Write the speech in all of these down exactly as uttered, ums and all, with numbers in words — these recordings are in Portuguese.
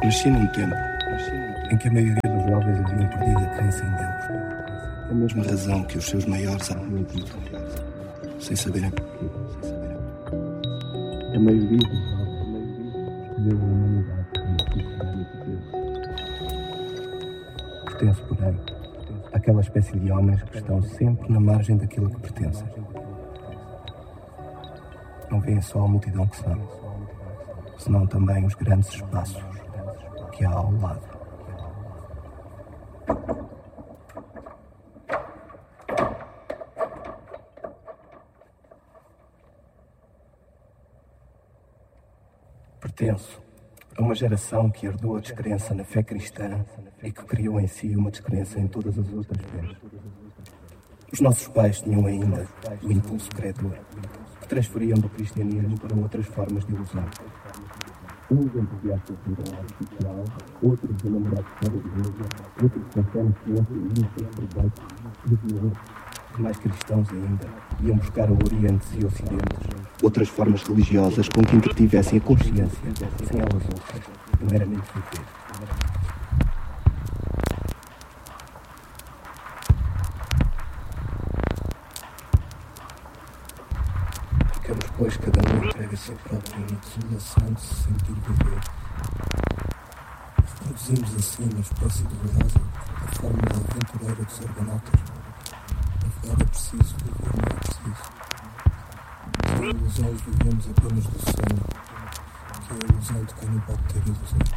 Nasci num tempo em que a maioria dos jovens haviam perdido a crença em Deus. A mesma razão que os seus maiores haviam tido, sem saberem porquê. A maioria dos jovens escolheu a humanidade como felicidade de Deus. Pertence, porém, àquela espécie de homens que estão sempre na margem daquilo que pertencem. Não veem só a multidão que são, senão também os grandes espaços que há ao lado. Pertenço a uma geração que herdou a descrença na fé cristã e que criou em si uma descrença em todas as outras fés. Os nossos pais tinham ainda o impulso credor, que transferiam do cristianismo para outras formas de ilusão. Um exemplo de arte artificial, outros de namorados fora de igreja, outros com fé na ciência e muitos proveitos de violência. Mais cristãos ainda iam buscar a Orientes e Ocidentes, outras formas religiosas com que entretivessem a consciência, sem elas outras, meramente viver. Ficamos, pois, cada um entregue a si próprio na desolação de se sentir viver. Reproduzimos assim, na espécie dolorosa, a fórmula aventureira dos argonautas. Navegar é preciso, viver não é preciso. Sem ilusões vivemos apenas do sonho, que é a ilusão de quem não pode ter ilusão.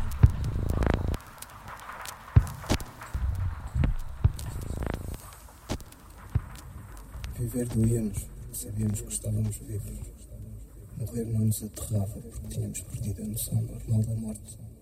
Viver doía-nos, sabíamos que estávamos vivos. Morrer não nos aterrava, porque tínhamos perdido a noção normal da morte.